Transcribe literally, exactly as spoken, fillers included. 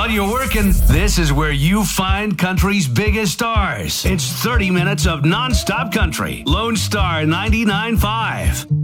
While you're working, this is where you find country's biggest stars. It's thirty minutes of non-stop country. Lone Star ninety-nine point five.